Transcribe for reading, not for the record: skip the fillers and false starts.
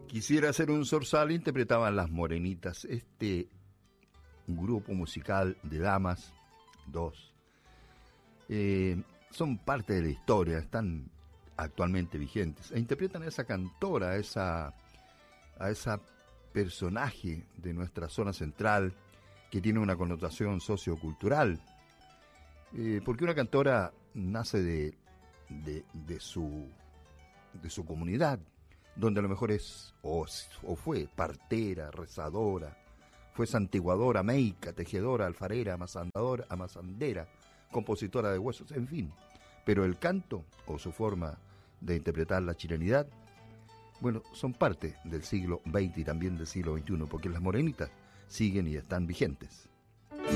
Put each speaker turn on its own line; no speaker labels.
Quisiera ser un zorzal, interpretaban Las Morenitas, este grupo musical de damas, dos. Son parte de la historia, están actualmente vigentes, e interpretan a esa cantora, a esa personaje de nuestra zona central, que tiene una connotación sociocultural, porque una cantora nace de su comunidad, donde a lo mejor es o fue partera, rezadora, fue santiguadora, meica, tejedora, alfarera, amazandera, compositora de huesos, en fin. Pero el canto o su forma de interpretar la chilenidad, bueno, son parte del siglo XX y también del siglo XXI, porque las morenitas siguen y están vigentes.